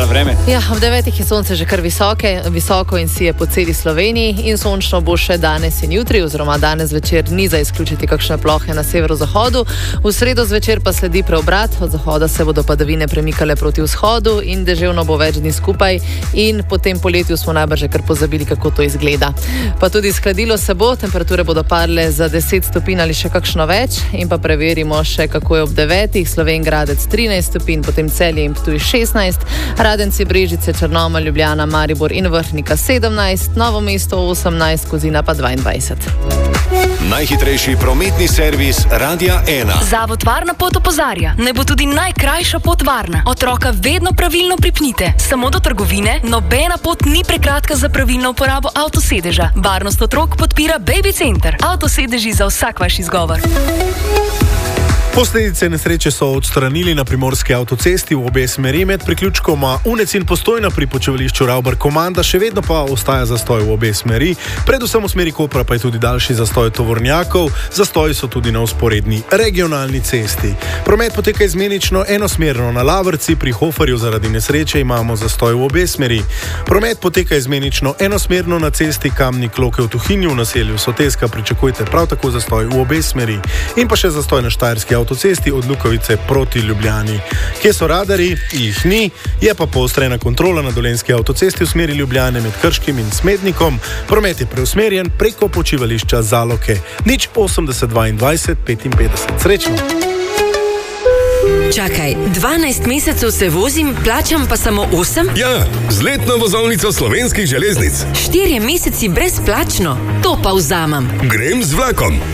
na vreme? Ja, ob 9 je sonce že kar visoko in si je po celi Sloveniji in sončno bo še danes in jutri, oziroma danes zvečer ni za izključiti kakšne plohe na severozahodu. V sredo zvečer pa sledi preobrat, od zahoda se bodo padavine premikale proti vzhodu in deževno bo več dni skupaj in po tem poletju smo najbrž že kar pozabili, kako to izgleda. Pa tudi skladilo se bo, temperature bodo padle za 10 stopinj ali še kakšno več in pa preverimo še, kako je ob 9. Slovenj Gradec 13 stopinj, potem Celje in Ptuj 16, Radenci, Brežice, Črnomelj, Ljubljana, Maribor in Vrhnika 17, Novo mesto 18, Kozina pa 22. Najhitrejši prometni servis Radia 1. Zavod Varna pot opozarja, naj bo tudi najkrajša pot varna. Otroka vedno pravilno pripnite. Samo do trgovine, nobena pot ni prekratka za pravilno uporabo avtosedeža. Varnost otrok podpira Baby Center. Avtosedeži za vsak vaš izgovor. Posledice nesreče so odstranili na primorski avtocesti v obe smeri med priključkoma Unec in Postojna pri počivališču Ravbar-Komanda, še vedno pa ostaja zastoj v obe smeri, predvsem v smeri Kopra pa je tudi daljši zastoj tovornjakov, zastoji so tudi na vzporedni regionalni cesti. Promet poteka izmenično enosmerno na Lavrci, pri Hoferju zaradi nesreče imamo zastoj v obe smeri. Promet poteka izmenično enosmerno na cesti Kamnik-Loke v Tuhinju, v naselju Soteska pričakujte prav tako zastoj v obe smeri in pa še zastoj na Štajerski avtocesti od Lukovice proti Ljubljani. Kje so radarji? Jih ni, je pa poostrena kontrola na Dolenjski avtocesti v smeri Ljubljane med Krškim in Smednikom. Promet je preusmerjen preko počivališča Zaloke. 080 22 55. Srečno! Čakaj, 12 mesecev se vozim, plačam pa samo 8? Ja, z letno vozovnico Slovenskih železnic. 4 meseci brezplačno? To pa vzamem. Grem z vlakom.